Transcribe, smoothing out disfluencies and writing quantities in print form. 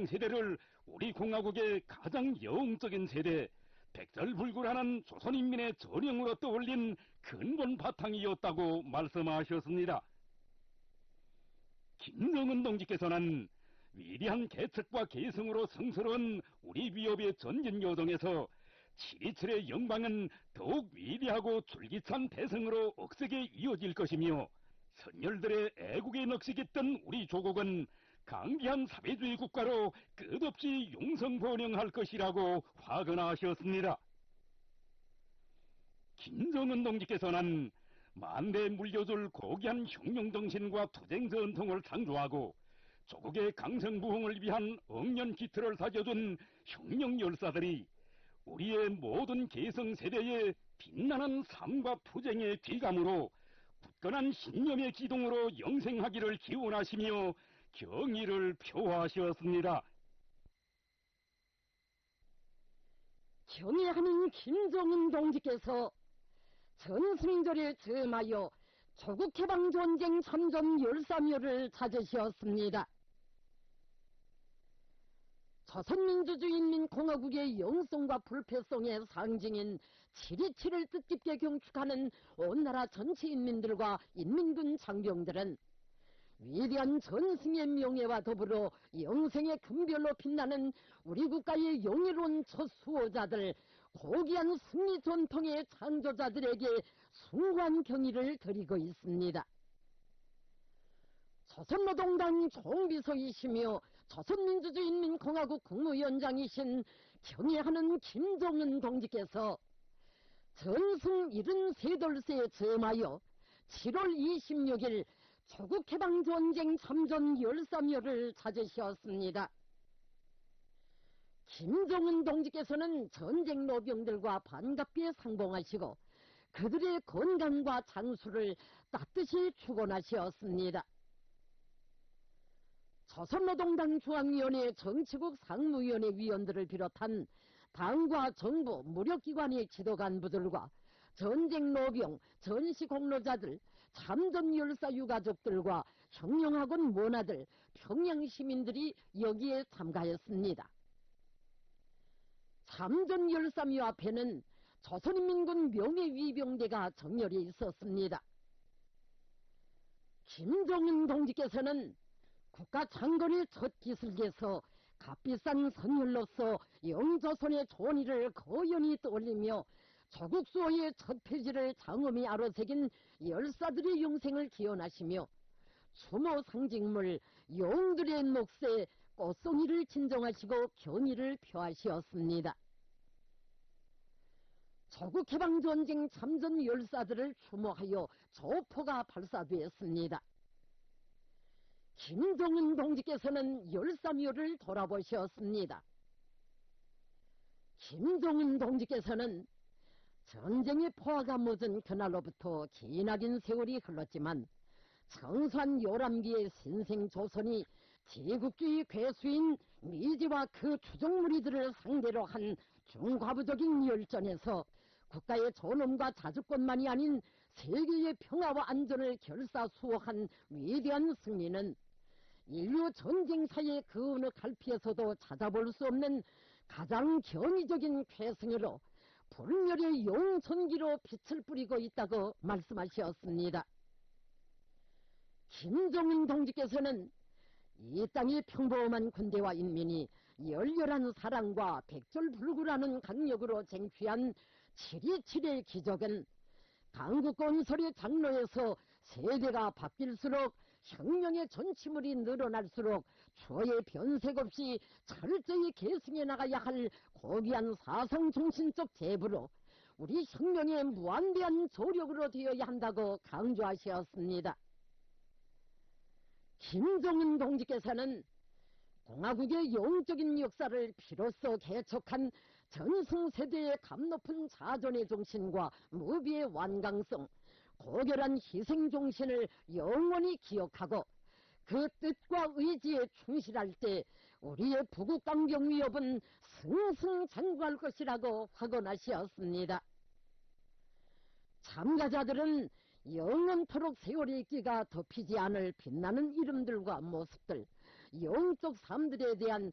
세대를 우리 공화국의 가장 영웅적인 세대, 백절불굴하는 조선인민의 전형으로 떠올린 근본 바탕이었다고 말씀하셨습니다. 김정은 동지께서는 위대한 개척과 계승으로 성스러운 우리 위협의 전진 여정에서 7.27의 영광은 더욱 위대하고 줄기찬 대성으로 억세게 이어질 것이며 선열들의 애국에 넋이겠던 우리 조국은 강기한 사회주의 국가로 끝없이 용성번영할 것이라고 화근하셨습니다. 김정은 동지께서는 만대에 물려줄 고귀한 혁명정신과 투쟁전통을 창조하고 조국의 강성부흥을 위한 억년기틀을 다져준 혁명열사들이 우리의 모든 계성세대의 빛나는 삶과 투쟁의 귀감으로 굳건한 신념의 기둥으로 영생하기를 기원하시며 경의를 표하셨습니다. 경애하는 김정은 동지께서 전승절에 즈음하여 조국해방전쟁 참전 열사묘를 찾으셨습니다. 조선민주주의인민공화국의 영성과 불패성의 상징인 7.27을 뜻깊게 경축하는 온 나라 전체 인민들과 인민군 장병들은 위대한 전승의 명예와 더불어 영생의 금별로 빛나는 우리 국가의 영예로운 첫 수호자들, 고귀한 승리 전통의 창조자들에게 숭고한 경의를 드리고 있습니다. 조선노동당 총비서이시며 조선민주주의인민공화국 국무위원장이신 경애하는 김정은 동지께서 전승 73돌세에 즈음하여 7월 26일 조국해방전쟁 참전 열사묘를 찾으셨습니다. 김정은 동지께서는 전쟁 노병들과 반갑게 상봉하시고 그들의 건강과 장수를 따뜻이 축원하셨습니다. 조선노동당 중앙위원회 정치국 상무위원회 위원들을 비롯한 당과 정부, 무력기관의 지도간부들과 전쟁 노병, 전시공로자들, 참전열사 유가족들과 혁명학원 모나들, 평양시민들이 여기에 참가했습니다. 참전열사묘 앞에는 조선인민군 명예위병대가 정렬해 있었습니다. 김정은 동지께서는 국가장거리 첫 기슭에서 값비싼 선열로서 영조선의 존의를 거연히 떠올리며 조국수호의 첫 페이지를 장엄히 아로새긴 열사들의 영생을 기원하시며 추모 상징물 영웅들의 몫에 꽃송이를 진정하시고 경의를 표하시었습니다. 조국해방전쟁 참전 열사들을 추모하여 조포가 발사되었습니다. 김정은 동지께서는 열사묘를 돌아보셨습니다. 김정은 동지께서는 전쟁의 포화가 묻은 그날로부터 기나긴 세월이 흘렀지만 청산 요람기의 신생조선이 제국주의 괴수인 미지와 그 추종무리들을 상대로 한 중과부적인 열전에서 국가의 존엄과 자주권만이 아닌 세계의 평화와 안전을 결사수호한 위대한 승리는 인류 전쟁사의 그 어느 갈피에서도 찾아볼 수 없는 가장 견의적인 쾌승으로 불멸의 용천기로 빛을 뿌리고 있다고 말씀하셨습니다. 김정은 동지께서는 이 땅의 평범한 군대와 인민이 열렬한 사랑과 백절불굴하는 강력으로 쟁취한 7.27의 기적은 강국건설의 장로에서 세대가 바뀔수록 혁명의 전치물이 늘어날수록 추호의 변색 없이 철저히 계승해 나가야 할 고귀한 사상정신적 제부로 우리 혁명의 무한대한 조력으로 되어야 한다고 강조하셨습니다. 김정은 동지께서는 공화국의 영적인 역사를 비로소 개척한 전승세대의 감높은 자존의 정신과 무비의 완강성, 고결한 희생정신을 영원히 기억하고 그 뜻과 의지에 충실할 때 우리의 부국강경 위협은 승승장구할 것이라고 확언하셨습니다. 참가자들은 영원토록 세월의 끼가 덮이지 않을 빛나는 이름들과 모습들, 영적 삶들에 대한